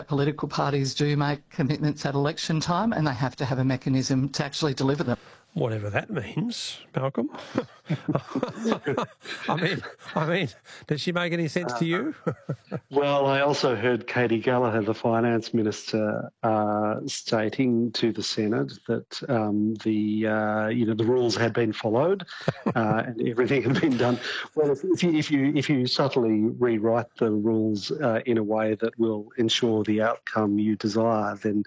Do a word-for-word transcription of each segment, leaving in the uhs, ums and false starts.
Political parties do make commitments at election time and they have to have a mechanism to actually deliver them. Whatever that means, Malcolm. I mean, I mean, does she make any sense to you? Well, I also heard Katie Gallagher, the finance minister, uh, stating to the Senate that um, the uh, you know the rules had been followed uh, and everything had been done. Well, if, if you if you if you subtly rewrite the rules uh, in a way that will ensure the outcome you desire, then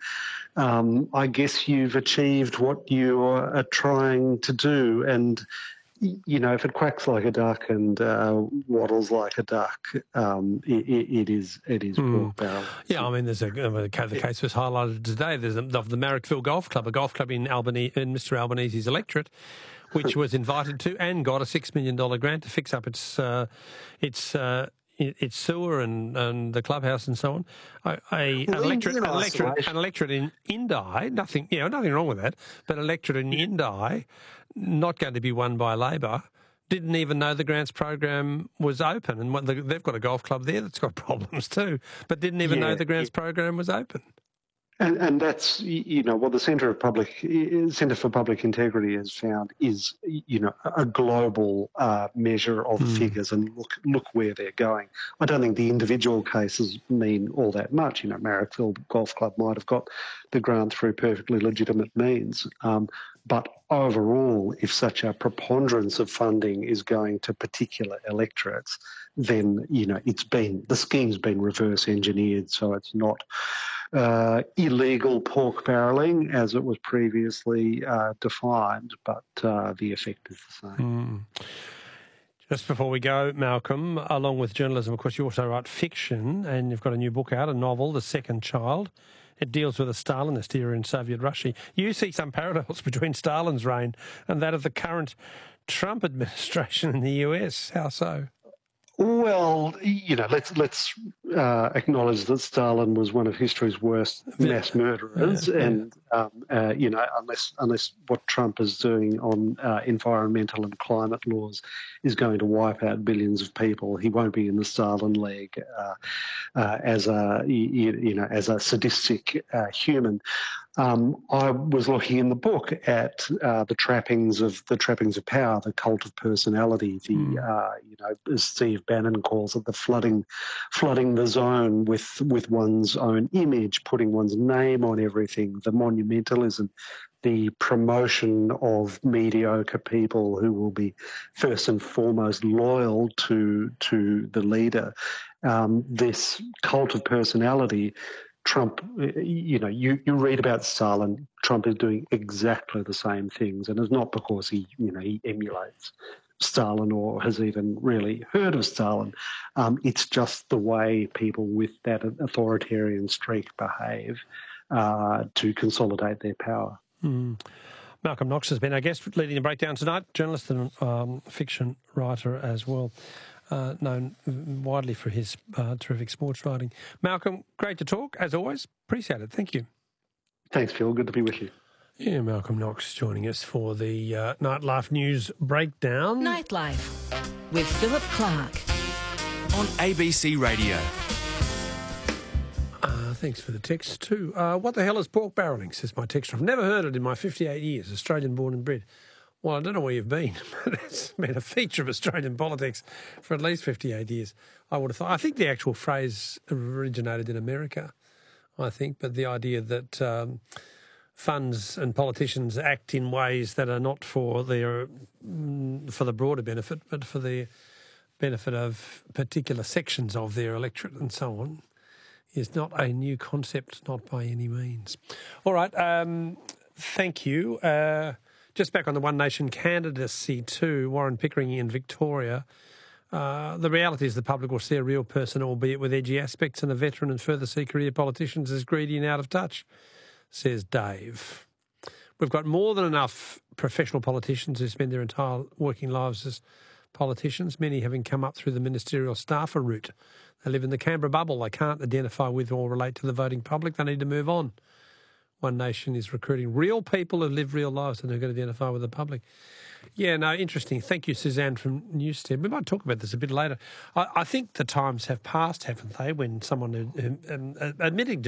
um, I guess you've achieved what you are trying to do. And you know, if it quacks like a duck and uh, waddles like a duck, um, it, it is it is mm. pork barrel. Yeah, I mean, there's a the case was highlighted today. There's a, of the Marrickville Golf Club, a golf club in Albany, in Mister Albanese's electorate, which was invited to and got a six million dollar grant to fix up its uh, its. Uh, its sewer and, and the clubhouse and so on. A, a, an, electorate, an, electorate, an electorate in Indi, nothing, you know, nothing wrong with that, but an electorate in Indi, not going to be won by Labor, didn't even know the grants program was open. And they've got a golf club there that's got problems too, but didn't even yeah, know the grants yeah. program was open. And, and that's, you know, what the Centre of Public Centre for Public Integrity has found is, you know, a global uh, measure of mm. figures, and look look where they're going. I don't think the individual cases mean all that much. You know, Marrickville Golf Club might have got the grant through perfectly legitimate means, um, but overall, if such a preponderance of funding is going to particular electorates, then, you know, it's been, the scheme's been reverse engineered, so it's not uh, illegal pork barrelling as it was previously uh, defined, but uh, the effect is the same. Mm. Just before we go, Malcolm, along with journalism, of course, you also write fiction, and you've got a new book out, a novel, The Second Child. It deals with a Stalinist era in Soviet Russia. You see some parallels between Stalin's reign and that of the current Trump administration in the U S. How so? Well, you know, let's let's uh, acknowledge that Stalin was one of history's worst mass murderers, yeah, yeah. and um, uh, you know, unless unless what Trump is doing on uh, environmental and climate laws is going to wipe out billions of people, he won't be in the Stalin league uh, uh, as a you, you know as a sadistic uh, human. Um, I was looking in the book at uh, the trappings of the trappings of power, the cult of personality, the mm. uh, you know, as Steve Bannon calls it, the flooding, flooding the zone with with one's own image, putting one's name on everything, the monumentalism, the promotion of mediocre people who will be first and foremost loyal to to the leader. Um, this cult of personality. Trump, you know, you, you read about Stalin, Trump is doing exactly the same things, and it's not because he, you know, he emulates Stalin or has even really heard of Stalin. Um, it's just the way people with that authoritarian streak behave uh, to consolidate their power. Mm. Malcolm Knox has been our guest, leading the breakdown tonight, journalist and um, fiction writer as well. Uh, known widely for his uh, terrific sports writing. Malcolm, great to talk, as always. Appreciate it. Thank you. Thanks, Phil. Good to be with you. Yeah, Malcolm Knox joining us for the uh, Nightlife News Breakdown. Nightlife with Philip Clark on A B C Radio. Uh, thanks for the text too. Uh, what the hell is pork barrelling, says my texter. I've never heard it in my fifty-eight years, Australian born and bred. Well, I don't know where you've been, but it's been a feature of Australian politics for at least fifty-eight years, I would have thought. I think the actual phrase originated in America, I think, but the idea that um, funds and politicians act in ways that are not for their for the broader benefit, but for the benefit of particular sections of their electorate and so on, is not a new concept, not by any means. All right, um, thank you. Uh, Just back on the One Nation candidacy too, Warren Pickering in Victoria. Uh, the reality is the public will see a real person, albeit with edgy aspects, and a veteran and further see career politicians as greedy and out of touch, says Dave. We've got more than enough professional politicians who spend their entire working lives as politicians, many having come up through the ministerial staffer route. They live in the Canberra bubble. They can't identify with or relate to the voting public. They need to move on. One Nation is recruiting real people who live real lives and who can identify with the public. Yeah, no, interesting. Thank you, Suzanne from Newstead. We might talk about this a bit later. I, I think the times have passed, haven't they, when someone who, who, um, admitting to